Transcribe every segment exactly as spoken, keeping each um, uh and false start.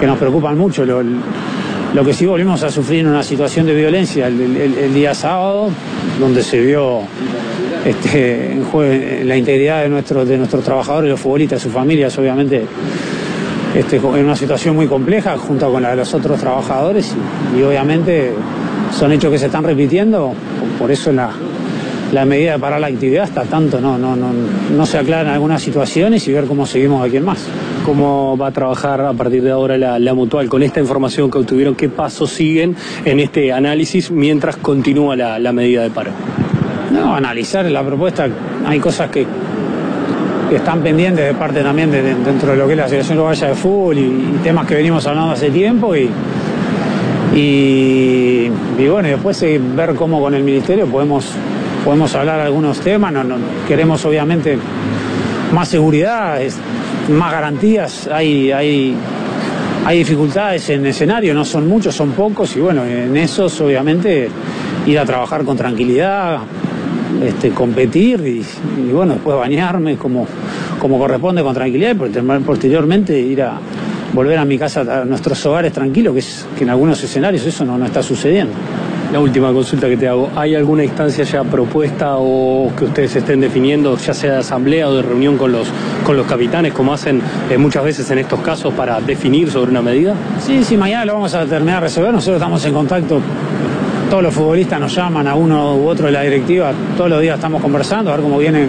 que nos preocupan mucho. Lo, lo que sí volvimos a sufrir en una situación de violencia el, el, el día sábado, donde se vio este, en juego la integridad de, nuestro, de nuestros trabajadores, los futbolistas, sus familias, obviamente, este, en una situación muy compleja junto con la de los otros trabajadores, y, y obviamente son hechos que se están repitiendo. Por eso la, la medida de parar la actividad hasta tanto no, no, no, no se aclaran algunas situaciones y ver cómo seguimos aquí en más. ¿Cómo va a trabajar a partir de ahora la, la Mutual con esta información que obtuvieron? ¿Qué pasos siguen en este análisis mientras continúa la, la medida de paro? No, analizar la propuesta. Hay cosas que, que están pendientes de parte también de, de, dentro de lo que es la Asociación Uruguaya de Fútbol y, y temas que venimos hablando hace tiempo y, y, y bueno, y después eh, ver cómo con el Ministerio podemos, podemos hablar algunos temas. No, no, queremos obviamente más seguridad, es, más garantías. Hay, hay, hay dificultades en el escenario, no son muchos, son pocos, y bueno, en esos obviamente ir a trabajar con tranquilidad, este, competir y, y bueno, después bañarme como, como corresponde con tranquilidad, y posteriormente ir a volver a mi casa, a nuestros hogares tranquilos, que, es, que en algunos escenarios eso no, no está sucediendo. La última consulta que te hago, ¿hay alguna instancia ya propuesta o que ustedes estén definiendo, ya sea de asamblea o de reunión con los, con los capitanes, como hacen eh, muchas veces en estos casos, para definir sobre una medida? Sí, sí, mañana lo vamos a terminar de resolver. Nosotros estamos en contacto, todos los futbolistas nos llaman, a uno u otro de la directiva, todos los días estamos conversando, a ver cómo vienen,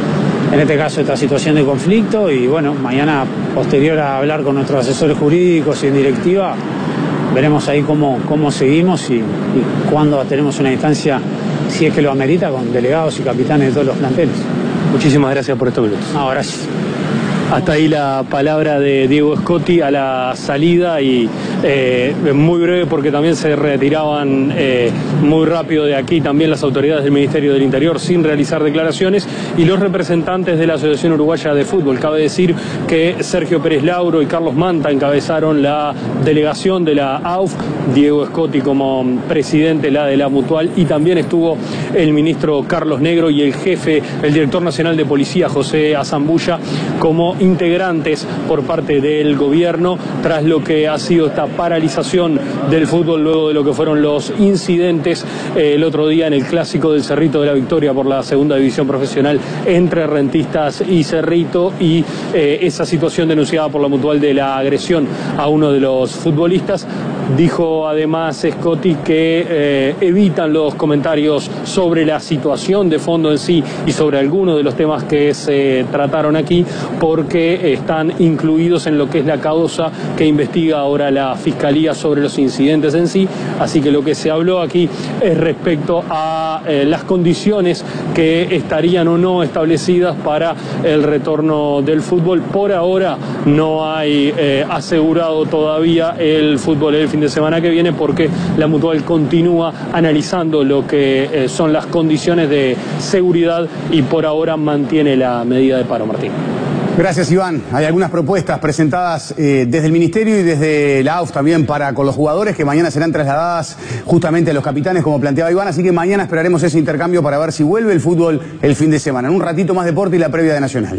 en este caso, esta situación de conflicto, y bueno, mañana, posterior a hablar con nuestros asesores jurídicos y en directiva, veremos ahí cómo, cómo seguimos y, y cuándo tenemos una instancia, si es que lo amerita, con delegados y capitanes de todos los planteles. Muchísimas gracias por estos minutos. No, gracias. Hasta ahí la palabra de Diego Scotti a la salida, y eh, muy breve porque también se retiraban eh, muy rápido de aquí también las autoridades del Ministerio del Interior sin realizar declaraciones, y los representantes de la Asociación Uruguaya de Fútbol. Cabe decir que Sergio Pérez Lauro y Carlos Manta encabezaron la delegación de la A U F, Diego Scotti como presidente, la de la Mutual, y también estuvo el ministro Carlos Negro y el jefe, el director nacional de policía, José Azambulla, como integrantes por parte del gobierno, tras lo que ha sido esta paralización del fútbol luego de lo que fueron los incidentes eh, el otro día en el clásico del Cerrito de la Victoria por la segunda división profesional entre Rentistas y Cerrito, y eh, esa situación denunciada por la Mutual de la agresión a uno de los futbolistas. Dijo además Scotti que eh, evitan los comentarios sobre la situación de fondo en sí y sobre algunos de los temas que se trataron aquí, porque están incluidos en lo que es la causa que investiga ahora la Fiscalía sobre los incidentes en sí. Así que lo que se habló aquí es respecto a eh, las condiciones que estarían o no establecidas para el retorno del fútbol. Por ahora no hay eh, asegurado todavía el fútbol el fin de semana que viene, porque la Mutual continúa analizando lo que eh, son las condiciones de seguridad y por ahora mantiene la medida de paro. Martín. Gracias, Iván. Hay algunas propuestas presentadas eh, desde el Ministerio y desde la A U F también para con los jugadores, que mañana serán trasladadas justamente a los capitanes, como planteaba Iván, así que mañana esperaremos ese intercambio para ver si vuelve el fútbol el fin de semana. En un ratito más deporte y la previa de Nacional.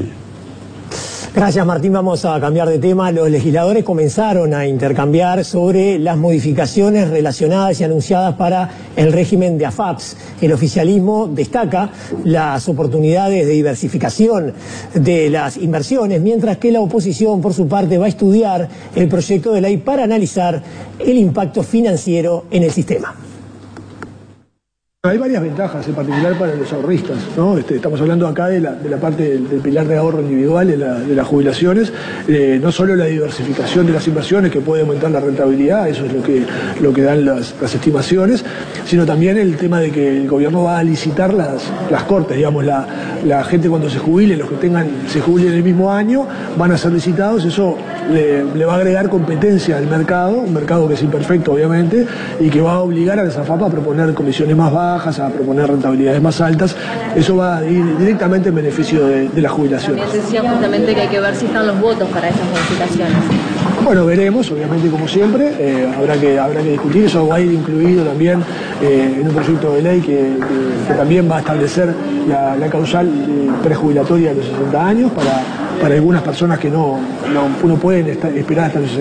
Gracias, Martín. Vamos a cambiar de tema. Los legisladores comenzaron a intercambiar sobre las modificaciones relacionadas y anunciadas para el régimen de A F A P S. El oficialismo destaca las oportunidades de diversificación de las inversiones, mientras que la oposición, por su parte, va a estudiar el proyecto de ley para analizar el impacto financiero en el sistema. Hay varias ventajas, en particular para los ahorristas, ¿no? Este, estamos hablando acá de la, de la parte del, del pilar de ahorro individual, de, la, de las jubilaciones, eh, no solo la diversificación de las inversiones, que puede aumentar la rentabilidad, eso es lo que, lo que dan las, las estimaciones, sino también el tema de que el gobierno va a licitar las, las cortes, digamos, la, la gente cuando se jubile, los que tengan, se jubilen el mismo año, van a ser licitados. Eso le, le va a agregar competencia al mercado, un mercado que es imperfecto, obviamente, y que va a obligar a las A F A P a proponer comisiones más bajas, a proponer rentabilidades más altas. Eso va a ir directamente en beneficio de, de la jubilación. También decía justamente que hay que ver si están los votos para esas modificaciones. Bueno, veremos, obviamente, como siempre, eh, habrá que habrá que discutir. Eso va a ir incluido también eh, en un proyecto de ley que, que, que también va a establecer la, la causal eh, prejubilatoria de los sesenta años para, para algunas personas que no, no, no pueden estar, esperar hasta los sesenta.